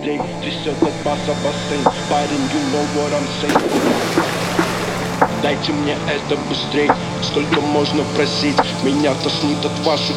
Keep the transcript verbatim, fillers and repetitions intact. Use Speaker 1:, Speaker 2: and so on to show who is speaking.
Speaker 1: быстрей. Трясет от баса бассейн. Парень, you know what I'm saying. Дайте мне это быстрей, сколько можно просить. Меня тошнит от ваших